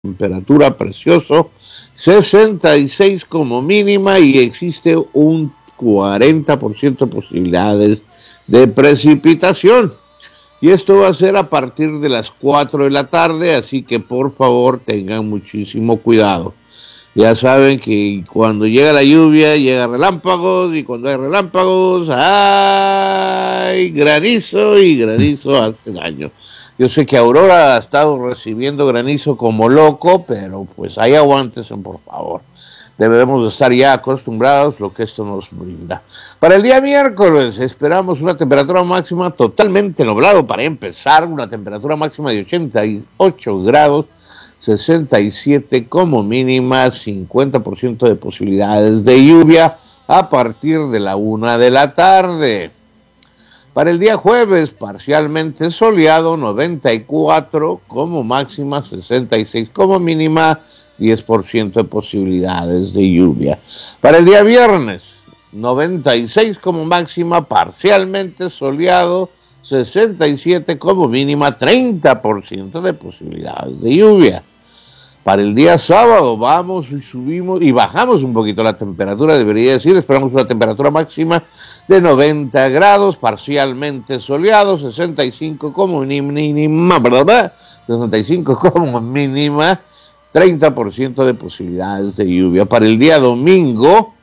temperatura precioso, 66 como mínima y existe un 40% de posibilidades de precipitación. Y esto va a ser a partir de las 4 de la tarde, así que por favor tengan muchísimo cuidado. Ya saben que cuando llega la lluvia, llega relámpagos, y cuando hay relámpagos, hay granizo, y granizo hace daño. Yo sé que Aurora ha estado recibiendo granizo como loco, pero pues ahí aguántense, por favor. Debemos de estar ya acostumbrados a lo que esto nos brinda. Para el día miércoles esperamos una temperatura máxima totalmente nublado para empezar, una temperatura máxima de 88 grados, 67 como mínima, 50% de posibilidades de lluvia a partir de la 1 de la tarde. Para el día jueves, parcialmente soleado, 94 como máxima, 66 como mínima, 10% de posibilidades de lluvia. Para el día viernes, 96 como máxima, parcialmente soleado, 67 como mínima, 30% de posibilidades de lluvia. Para el día sábado vamos y subimos y bajamos un poquito la temperatura, debería decir, esperamos una temperatura máxima de 90 grados, parcialmente soleado, 65 como mínima, ¿verdad? 65 como mínima, 30% de posibilidades de lluvia. Para el día domingo,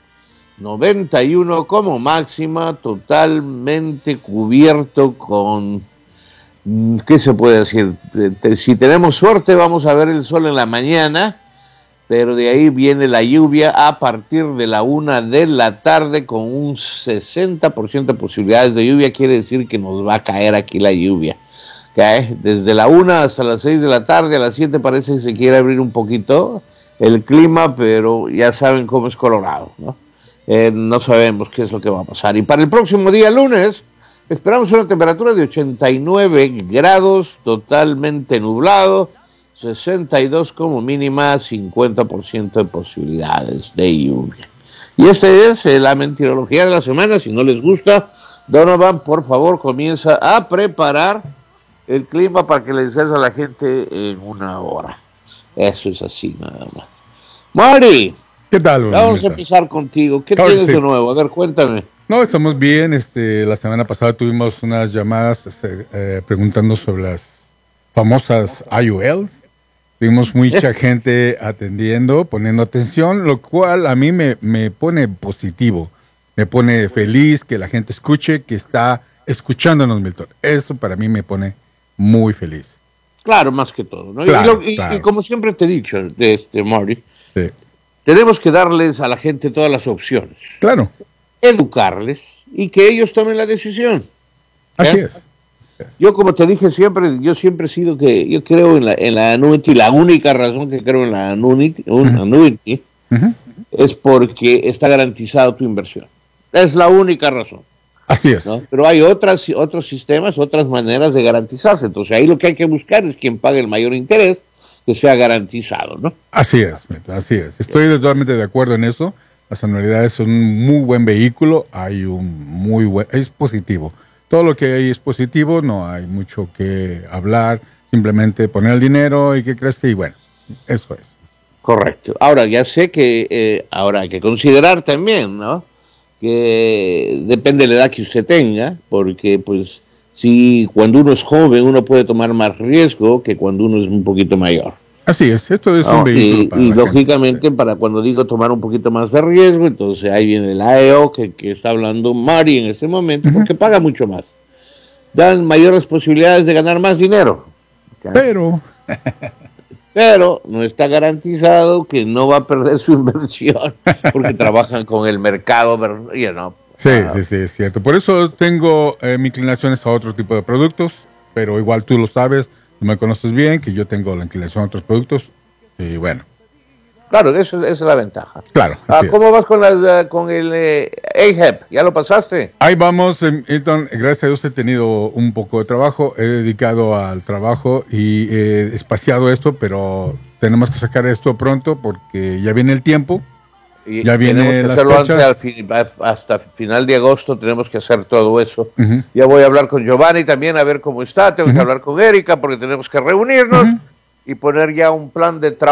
91 como máxima, totalmente cubierto con, ¿qué se puede decir? Si tenemos suerte vamos a ver el sol en la mañana, pero de ahí viene la lluvia a partir de la 1 de la tarde con un 60% de posibilidades de lluvia. Quiere decir que nos va a caer aquí la lluvia. ¿Okay? Desde la 1 hasta las 6 de la tarde, a las 7 parece que se quiere abrir un poquito el clima, pero ya saben cómo es Colorado, ¿no? No sabemos qué es lo que va a pasar. Y para el próximo día, lunes, esperamos una temperatura de 89 grados, totalmente nublado, 62 como mínima, 50% de posibilidades de lluvia. Y esta es la mentirología de la semana. Si no les gusta, Donovan, por favor, comienza a preparar el clima para que les des a la gente en 1 hora. Eso es así nada más. Marty, ¿qué tal? Vamos a empezar contigo. ¿Qué tienes de nuevo? A ver, cuéntame. No, estamos bien. La semana pasada tuvimos unas llamadas preguntando sobre las famosas IULs. Tuvimos mucha gente atendiendo, poniendo atención, lo cual a mí me pone positivo. Me pone feliz que la gente escuche, que está escuchándonos, Milton. Eso para mí me pone muy feliz. Claro, más que todo, ¿no? Claro, y como siempre te he dicho, Marty, sí, tenemos que darles a la gente todas las opciones. Claro. Educarles y que ellos tomen la decisión. Así es. Yo, como te dije siempre, yo siempre he sido que yo creo en la annuity. La única razón que creo en la annuity, es porque está garantizado tu inversión. Es la única razón. Así es. ¿No? Pero hay otros sistemas, otras maneras de garantizarse. Entonces ahí lo que hay que buscar es quien pague el mayor interés, que sea garantizado, ¿no? Así es, así es. Estoy totalmente de acuerdo en eso. Las anualidades son un muy buen vehículo. Es positivo. Todo lo que hay es positivo, no hay mucho que hablar, simplemente poner el dinero y que crezca y bueno, eso es. Correcto. Ahora, ya sé que ahora hay que considerar también, ¿no? Que depende de la edad que usted tenga, porque pues si cuando uno es joven uno puede tomar más riesgo que cuando uno es un poquito mayor. Así es, esto es un vehículo para y lógicamente gente. Para cuando digo tomar un poquito más de riesgo, entonces ahí viene el AEO que está hablando Mari en este momento, porque paga mucho más. Dan mayores posibilidades de ganar más dinero. ¿Okay? Pero no está garantizado que no va a perder su inversión, porque trabajan con el mercado, Sí, es cierto. Por eso tengo mi inclinaciones a otro tipo de productos, pero igual tú lo sabes. Tú me conoces bien, que yo tengo la inclinación a otros productos, y bueno. Claro, esa es la ventaja. Claro. ¿Cómo vas con el AHEP? ¿Ya lo pasaste? Ahí vamos, Milton. Gracias a Dios he tenido un poco de trabajo, he dedicado al trabajo y he espaciado esto, pero tenemos que sacar esto pronto porque ya viene el tiempo. Y ya viene las fechas. Hasta final de agosto tenemos que hacer todo eso. Ya voy a hablar con Giovanni también a ver cómo está. Tengo que hablar con Erika porque tenemos que reunirnos y poner ya un plan de trabajo.